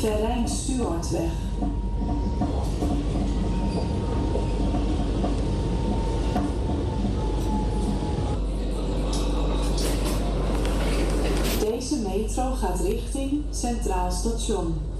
Terrein Stuartweg. Deze metro gaat richting Centraal Station.